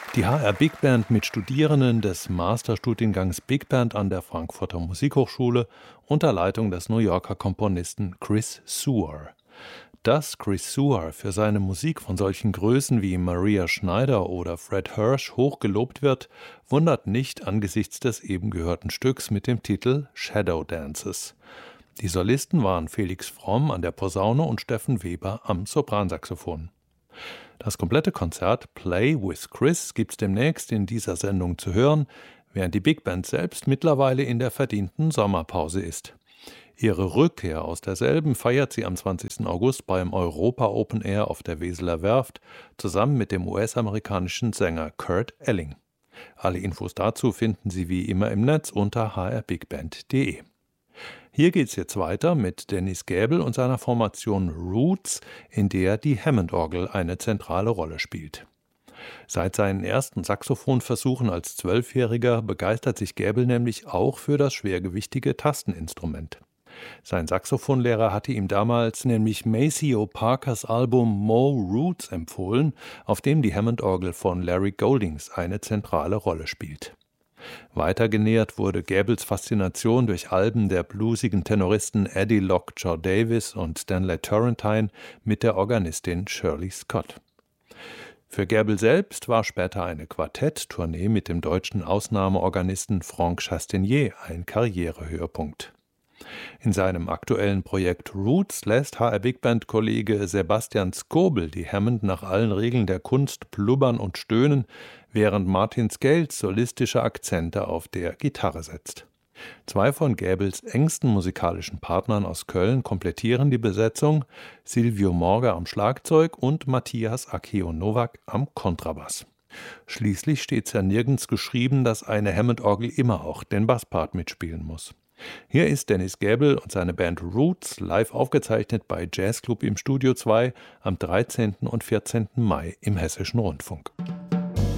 Die HR Big Band mit Studierenden des Masterstudiengangs Big Band an der Frankfurter Musikhochschule unter Leitung des New Yorker Komponisten Chris Sewar. Dass Chris Sewar für seine Musik von solchen Größen wie Maria Schneider oder Fred Hirsch hoch gelobt wird, wundert nicht angesichts des eben gehörten Stücks mit dem Titel Shadow Dances. Die Solisten waren Felix Fromm an der Posaune und Steffen Weber am Sopransaxophon. Das komplette Konzert Play with Chris gibt's demnächst in dieser Sendung zu hören, während die Big Band selbst mittlerweile in der verdienten Sommerpause ist. Ihre Rückkehr aus derselben feiert sie am 20. August beim Europa Open Air auf der Weseler Werft zusammen mit dem US-amerikanischen Sänger Kurt Elling. Alle Infos dazu finden Sie wie immer im Netz unter hrbigband.de. Hier geht's jetzt weiter mit Dennis Gäbel und seiner Formation Roots, in der die Hammond-Orgel eine zentrale Rolle spielt. Seit seinen ersten Saxophonversuchen als 12-Jähriger begeistert sich Gäbel nämlich auch für das schwergewichtige Tasteninstrument. Sein Saxophonlehrer hatte ihm damals nämlich Maceo Parkers Album Mo Roots empfohlen, auf dem die Hammond-Orgel von Larry Goldings eine zentrale Rolle spielt. Weiter genährt wurde Gäbels Faszination durch Alben der bluesigen Tenoristen Eddie Lockjaw Davis und Stanley Turrentine mit der Organistin Shirley Scott. Für Gäbel selbst war später eine Quartetttournee mit dem deutschen Ausnahmeorganisten Franck Chastenier ein Karrierehöhepunkt. In seinem aktuellen Projekt Roots lässt HR Big Band-Kollege Sebastian Skobel die Hammond nach allen Regeln der Kunst blubbern und stöhnen, während Martin Scales solistische Akzente auf der Gitarre setzt. Zwei von Gäbels engsten musikalischen Partnern aus Köln komplettieren die Besetzung: Silvio Morga am Schlagzeug und Matthias Akio Nowak am Kontrabass. Schließlich steht's ja nirgends geschrieben, dass eine Hammond-Orgel immer auch den Basspart mitspielen muss. Hier ist Dennis Gäbel und seine Band Roots live aufgezeichnet bei Jazzclub im Studio 2 am 13. und 14. Mai im Hessischen Rundfunk.